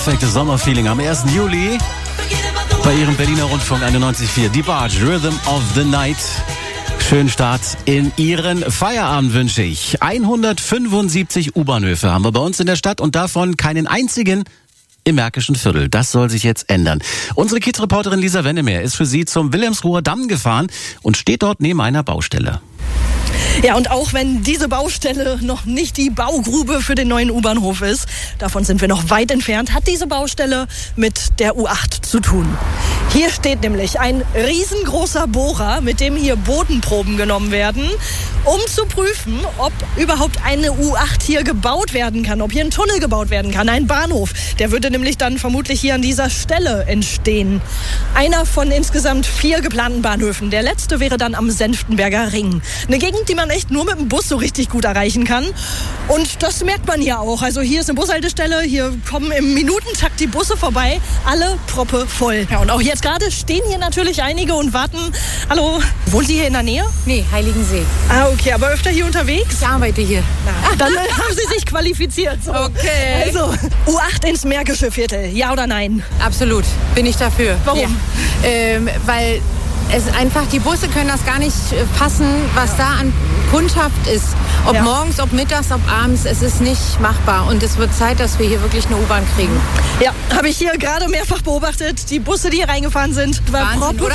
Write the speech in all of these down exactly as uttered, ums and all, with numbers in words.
perfekte Sommerfeeling am ersten Juli bei Ihrem Berliner Rundfunk einundneunzig Komma vier. Die Barge, Rhythm of the Night. Schönen Start in Ihren Feierabend wünsche ich. hundertfünfundsiebzig U-Bahnhöfe haben wir bei uns in der Stadt und davon keinen einzigen im Märkischen Viertel. Das soll sich jetzt ändern. Unsere Kids-Reporterin Lisa Wennemer ist für Sie zum Wilhelmsruher Damm gefahren und steht dort neben einer Baustelle. Ja, und auch wenn diese Baustelle noch nicht die Baugrube für den neuen U-Bahnhof ist, davon sind wir noch weit entfernt, hat diese Baustelle mit der U acht zu tun. Hier steht nämlich ein riesengroßer Bohrer, mit dem hier Bodenproben genommen werden, um zu prüfen, ob überhaupt eine U acht hier gebaut werden kann, ob hier ein Tunnel gebaut werden kann, ein Bahnhof. Der würde nämlich dann vermutlich hier an dieser Stelle entstehen. Einer von insgesamt vier geplanten Bahnhöfen. Der letzte wäre dann am Senftenberger Ring. Eine Gegend, die man echt nur mit dem Bus so richtig gut erreichen kann. Und das merkt man hier auch. Also hier ist eine Bushaltestelle, hier kommen im Minutentakt die Busse vorbei, alle proppe voll. Ja, und auch jetzt gerade stehen hier natürlich einige und warten. Hallo, wohnen Sie hier in der Nähe? Nee, Heiligensee. Ah, okay, aber öfter hier unterwegs? Ich arbeite hier. Na, dann haben Sie sich qualifiziert. So. Okay. Also, U acht ins Märkische Viertel, ja oder nein? Absolut, bin ich dafür. Warum? Ja. Ähm, weil es einfach, die Busse können das gar nicht fassen, was da an Kundschaft ist. Ob Ja. morgens, ob mittags, ob abends, es ist nicht machbar. Und es wird Zeit, dass wir hier wirklich eine U-Bahn kriegen. Ja, habe ich hier gerade mehrfach beobachtet. Die Busse, die hier reingefahren sind, war Wahnsinn, oder?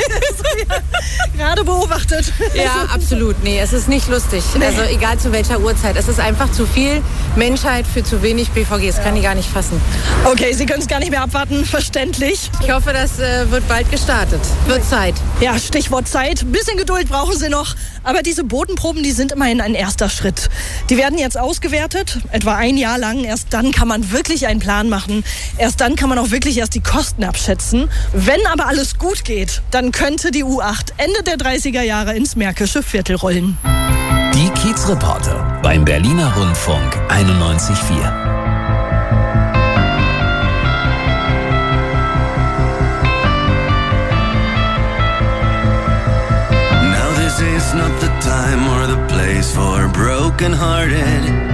Gerade beobachtet. Ja, absolut. Nee, es ist nicht lustig. Nee. Also egal zu welcher Uhrzeit. Es ist einfach zu viel Menschheit für zu wenig B V G. Das kann ich gar nicht fassen. Okay, Sie können es gar nicht mehr abwarten, verständlich. Ich hoffe, das äh, wird bald gestartet. Wird Zeit. Ja, Stichwort Zeit. Ein bisschen Geduld brauchen Sie noch. Aber diese Bodenproben, die sind immerhin ein erster Schritt. Die werden jetzt ausgewertet, etwa ein Jahr lang. Erst dann kann man wirklich einen Plan machen. Erst dann kann man auch wirklich erst die Kosten abschätzen. Wenn aber alles gut geht, dann könnte die U acht Ende der dreißiger Jahre ins Märkische Viertel rollen. Die Kiez-Reporter beim Berliner Rundfunk einundneunzig Komma vier. It's not the time or the place for broken-hearted